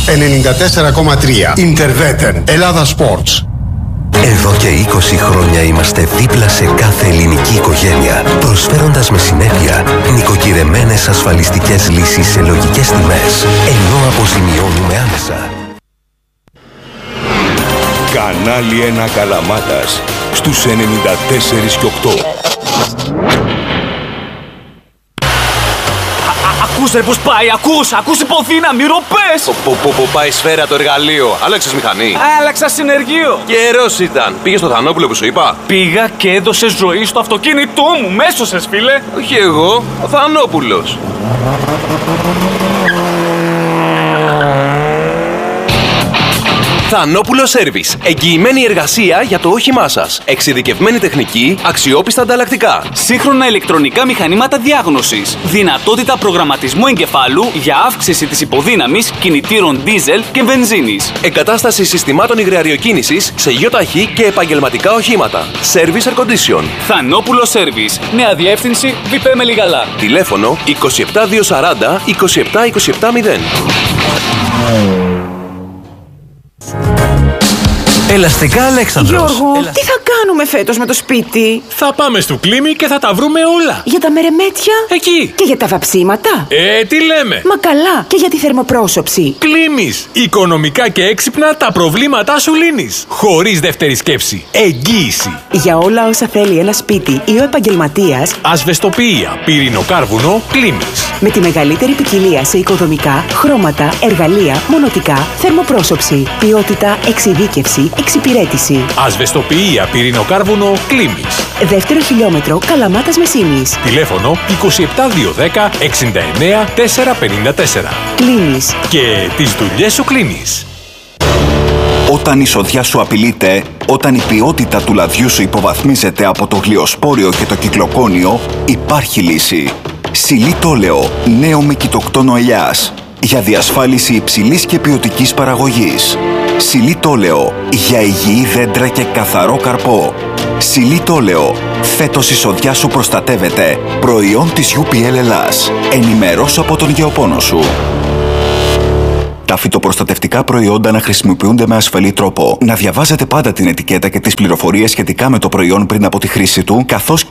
94,3. Interveten. Ελλάδα Sports. Εδώ και 20 χρόνια είμαστε δίπλα σε κάθε ελληνική οικογένεια, προσφέροντας με συνέπεια νοικοκυρεμένες ασφαλιστικές λύσεις σε λογικές τιμές, ενώ αποζημιώνουμε άμεσα. Κανάλι 1 Καλαμάτας, στους 94 και 8. Ακούς ρε πως πάει, ακούς υποδύναμη, ροπές! Που πάει σφαίρα το εργαλείο. Άλλαξες μηχανή. Άλλαξα συνεργείο. Καιρός ήταν. Πήγες στο Θανόπουλο που σου είπα. Πήγα και έδωσες ζωή στο αυτοκίνητό μου. Μέσωσες, φίλε. Όχι εγώ, ο Θανόπουλος. Θανόπουλο Σέρβις. Εγγυημένη εργασία για το όχημά σας. Εξειδικευμένη τεχνική, αξιόπιστα ανταλλακτικά. Σύγχρονα ηλεκτρονικά μηχανήματα διάγνωσης. Δυνατότητα προγραμματισμού εγκεφάλου για αύξηση της υποδύναμης κινητήρων δίζελ και βενζίνης. Εγκατάσταση συστημάτων υγραεριοκίνησης σε γιοταχή και επαγγελματικά οχήματα. Service Air Condition. Θανόπουλο Σέρβις. Νέα διεύθυνση Βιπέ Μελιγαλά. Τηλέφωνο 27240 27270. Ελαστικά Αλέξανδρος. Γιώργο, τι θα κάνουμε φέτος με το σπίτι? Θα πάμε στο Κλίμι και θα τα βρούμε όλα. Για τα μερεμέτια? Εκεί. Και για τα βαψίματα? Τι λέμε. Μα καλά, και για τη θερμοπρόσωψη. Κλίμις. Οικονομικά και έξυπνα τα προβλήματά σου λύνεις. Χωρίς δεύτερη σκέψη. Εγγύηση. Για όλα όσα θέλει ένα σπίτι ή ο επαγγελματίας. Ασβεστοποιία, πυρηνοκάρβουνο, Κλίμις. Με τη μεγαλύτερη ποικιλία σε οικοδομικά, χρώματα, εργαλεία, μονοτικά, θερμοπρόσωψη, ποιότητα, εξειδίκευση, εξυπηρέτηση. Ασβεστοποιία, πυρηνοκάρβουνο, Κλίμις. Δεύτερο χιλιόμετρο, Καλαμάτας Μεσίνης. Τηλέφωνο 27210 69 454. Κλίμις. Και τις δουλειές σου κλείνεις. Όταν η σοδιά σου απειλείται, όταν η ποιότητα του λαδιού σου υποβαθμίζεται από το γλιοσπόριο και το κυκλοκόνιο, υπάρχει λύση. Σιλί Τόλεο, νέο με κοιτοκτόνο ελιάς. Για διασφάλιση υψηλής και ποιοτικής παραγωγής. Σιλί Τόλεο, για υγιή δέντρα και καθαρό καρπό. Σιλί Τόλεο, φέτος η σοδιά σου προστατεύεται. Προϊόν της UPL Ελλάς. Ενημερώσου από τον γεωπόνο σου. Τα φυτοπροστατευτικά προϊόντα να χρησιμοποιούνται με ασφαλή τρόπο. Να διαβάζετε πάντα την ετικέτα και τις πληροφορίες σχετικά με το προϊόν πριν από τη χρήση του, καθώς...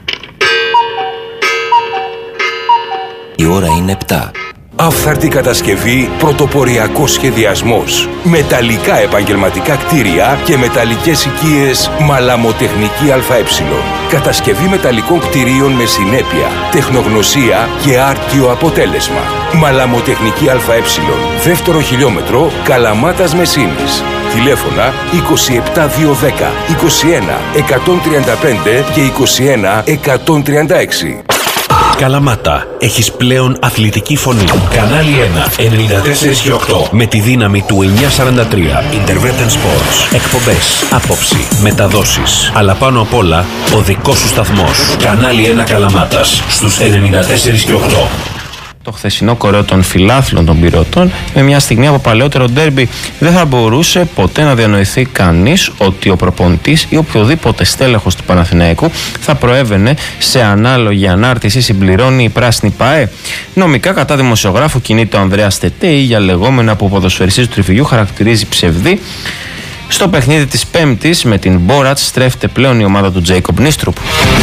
Η ώρα είναι 7. Αυθαρτή κατασκευή, πρωτοποριακός σχεδιασμός. Μεταλλικά επαγγελματικά κτίρια και μεταλλικές οικίες Μαλαμοτεχνική ΑΕ. Κατασκευή μεταλλικών κτιρίων με συνέπεια, τεχνογνωσία και άρτιο αποτέλεσμα. Μαλαμοτεχνική ΑΕ. Δεύτερο χιλιόμετρο, Καλαμάτας Μεσίνης. Τηλέφωνα 27210 21 135 και 21 136. Καλαμάτα, έχεις πλέον αθλητική φωνή. Κανάλι 1, 94 και 8. Με τη δύναμη του 943. Interveten Sports. Εκπομπές, άποψη, μεταδόσεις. Αλλά πάνω απ' όλα, ο δικός σου σταθμός. Κανάλι 1 Καλαμάτας, στους 94 και 8. Το χθεσινό κορέο των φιλάθλων των πυρωτών, με μια στιγμή από παλαιότερο ντέρμπι, δεν θα μπορούσε ποτέ να διανοηθεί κανείς ότι ο προπονητής ή οποιοδήποτε στέλεχος του Παναθηναϊκού θα προέβαινε σε ανάλογη ανάρτηση, συμπληρώνει η πράσινη ΠΑΕ. Νομικά, κατά δημοσιογράφου κινείται ο Ανδρέας Τετέη για λεγόμενα που ο ποδοσφαιριστής του Τριφυλιού χαρακτηρίζει ψευδή. Στο παιχνίδι της Πέμπτης με την Μπόρατς στρέφεται πλέον η ομάδα του Τζέικομπ Νίστρουπ.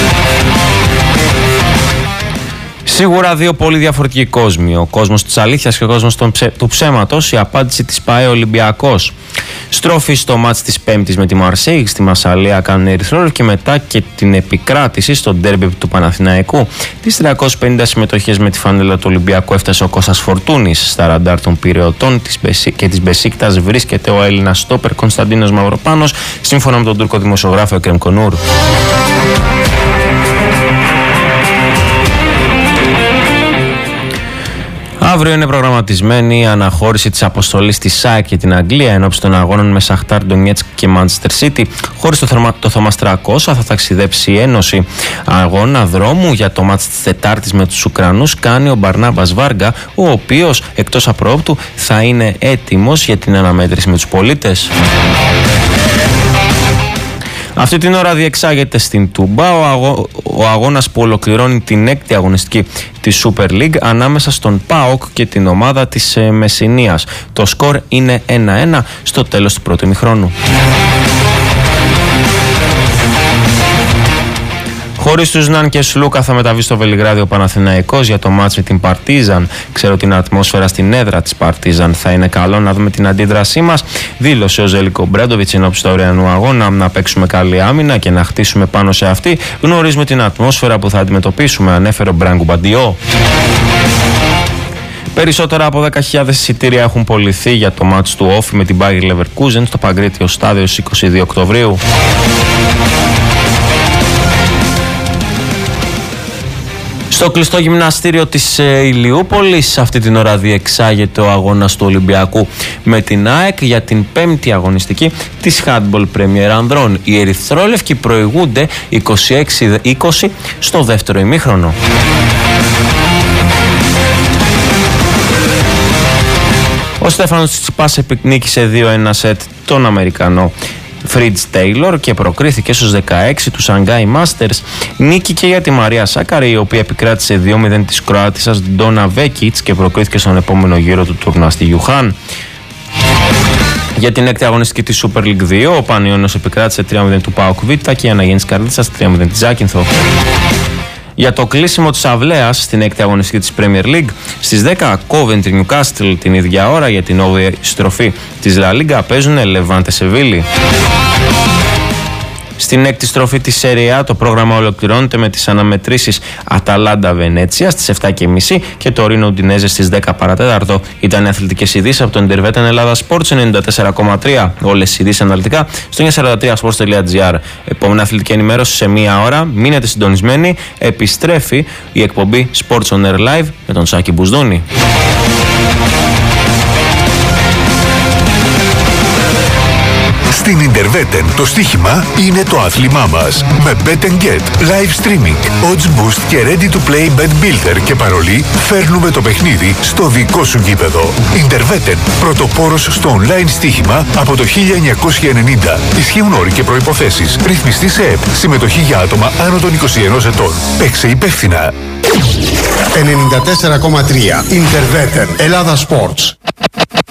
Σίγουρα δύο πολύ διαφορετικοί κόσμοι. Ο κόσμος της αλήθειας και ο κόσμος του ψέματος. Η απάντηση της ΠΑΕ Ολυμπιακός. Στρόφι στο μάτς της Πέμπτης με τη Μαρσέιγ στη Μασσαλία κάνουν ερυθρόλευκοι και μετά και την επικράτηση στο ντέρμπι του Παναθηναϊκού. Τις 350 συμμετοχές με τη φανέλα του Ολυμπιακού έφτασε ο Κώστας Φορτούνης. Στα ραντάρ των Πειραιωτών και της Μπεσίκτας βρίσκεται ο Έλληνας στόπερ Κωνσταντίνος Μαυροπάνος, σύμφωνα με τον Τούρκο δημοσιογράφο Εκρέμ Κονούρ. Αύριο είναι προγραμματισμένη η αναχώρηση της αποστολής της ΣΑΕΚ και την Αγγλία ενώπιση των αγώνων με Σαχτάρ Ντονιέτσκ και Μάντσεστερ Σίτι. Χωρίς το Θωμάς 300 θα ταξιδέψει η Ένωση. Αγώνα δρόμου για το μάτς της Τετάρτης με τους Ουκρανούς κάνει ο Μπαρνάμπας Βάργα, ο οποίος εκτός απρόπτου θα είναι έτοιμος για την αναμέτρηση με τους πολίτες. Αυτή την ώρα διεξάγεται στην Τούμπα ο αγώνας που ολοκληρώνει την 6η αγωνιστική της Super League ανάμεσα στον ΠΑΟΚ και την ομάδα της Μεσσηνίας. Το σκορ είναι 1-1 στο τέλος του πρώτου ημιχρόνου. Χωρίς τους Ναν και Σλούκα θα μεταβεί στο Βελιγράδι ο Παναθηναϊκός για το μάτς με την Παρτίζαν. Ξέρω την ατμόσφαιρα στην έδρα της Παρτίζαν θα είναι καλό να δούμε την αντίδρασή μας. Δήλωσε ο Ζέλικο Μπρέντοβιτς εν ώψη του αυριανού αγώνα να παίξουμε καλή άμυνα και να χτίσουμε πάνω σε αυτή. Γνωρίζουμε την ατμόσφαιρα που θα αντιμετωπίσουμε, ανέφερε ο Μπράγκου Μπαντιό. Περισσότερα από 10.000 εισιτήρια έχουν πωληθεί για το μάτς του Όφη με την Bayer Leverkusen στο Παγκρίτιο Στάδιο στις 22 Οκτωβρίου. Στο κλειστό γυμναστήριο της Ηλιούπολης αυτή την ώρα διεξάγεται ο αγώνας του Ολυμπιακού με την ΑΕΚ για την 5η αγωνιστική της Handball Premier Ανδρών. Οι ερυθρόλευκοι προηγούνται 26-20 στο δεύτερο ημίχρονο. Ο Στέφανος Τσιτσιπάς νίκησε 2-1 σετ τον Αμερικανό Φριτζ Τέιλορ και προκρίθηκε στους 16 του Shanghai Masters. Νίκη και για τη Μαρία Σάκαρη, η οποία επικράτησε 2-0 της Κροάτισσας Ντόνα Βέκιτς και προκρίθηκε στον επόμενο γύρο του τουρνουά στη Γιουχάν. Για την 6η αγωνιστική της Super League 2, ο Πανιώνιος επικράτησε 3-0 του ΠΑΟΚ Β και η Αναγέννης Καρδίτσας 3-0 της Ζάκυνθο. Για το κλείσιμο της αυλαίας στην 6η αγωνιστική της Premier League, στις 10 Coventry Newcastle την ίδια ώρα για την 8η στροφή της La Liga παίζουν Levante Σεβίλη. Στην 6η στροφή της Serie A το πρόγραμμα ολοκληρώνεται με τις αναμετρήσεις Αταλάντα Βενέτσια στις 7.30 και το Ρίνο Ουντινέζε στις 10 παρατέταρτο. Ήταν οι αθλητικές ειδήσεις από το Intervetan Ελλάδα Sports 94,3. Όλες οι ειδήσεις αναλυτικά στο 943sports.gr. Επόμενη αθλητική ενημέρωση σε μία ώρα. Μείνετε συντονισμένοι. Επιστρέφει η εκπομπή Sports on Air Live με τον Σάκη Μπουσδούνη. Στην Intervetan το στοίχημα είναι το άθλημά μας. Με Bet & Get, live streaming, odds boost και ready to play bet builder και παρολί φέρνουμε το παιχνίδι στο δικό σου γήπεδο. Intervetan, πρωτοπόρος στο online στοίχημα από το 1990. Ισχύουν όροι και προϋποθέσεις. Ρυθμιστή σε ΕΠ. Συμμετοχή για άτομα άνω των 21 ετών. Παίξε υπεύθυνα. 94,3 Intervetan Ελλάδα Sports.